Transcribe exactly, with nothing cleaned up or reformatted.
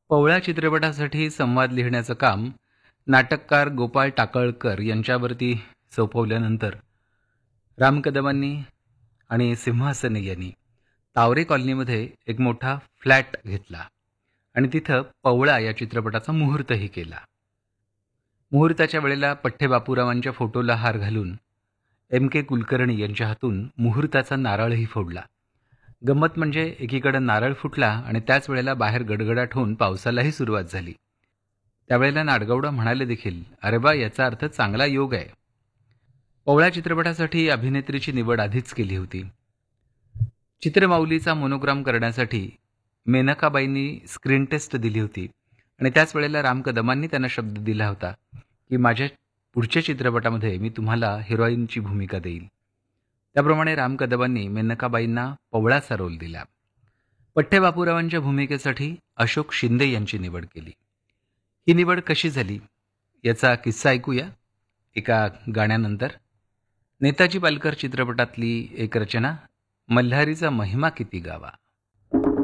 पवळ्या चित्रपटासाठी संवाद लिहिण्याचं काम नाटककार गोपाळ टाकळकर यांच्यावरती सोपवल्यानंतर राम कदमांनी आणि सिंहासने यांनी तावरे कॉलनीमध्ये एक मोठा फ्लॅट घेतला आणि तिथं पवळा या चित्रपटाचा मुहूर्तही केला. मुहूर्ताच्या वेळेला पठ्ठे बापूरावांच्या फोटोला हार घालून एम के कुलकर्णी यांच्या हातून मुहूर्ताचा नारळही फोडला. गंमत म्हणजे एकीकडे नारळ फुटला आणि त्याच वेळेला बाहेर गडगडाट होऊन पावसालाही सुरुवात झाली. त्यावेळेला नाडगौडा म्हणाले देखील, अरे बा, याचा अर्थ चांगला योग आहे. पवळा चित्रपटासाठी अभिनेत्रीची निवड आधीच केली होती. चित्रमाऊलीचा मोनोग्राम करण्यासाठी मेनकाबाईंनी स्क्रीन टेस्ट दिली होती आणि त्याच वेळेला राम कदमांनी त्यांना शब्द दिला होता की माझ्या पुढच्या चित्रपटामध्ये मी तुम्हाला हिरोईनची भूमिका देईल. त्याप्रमाणे राम कदमांनी मेनकाबाईंना पवळाचा रोल दिला. पठ्ठे बापूरावांच्या भूमिकेसाठी अशोक शिंदे यांची निवड केली. ही निवड कशी झाली याचा किस्सा ऐकूया एका गाण्यानंतर. नेताजी पालकर चित्रपटातली एक रचना, मल्हारीचा महिमा किती गावा.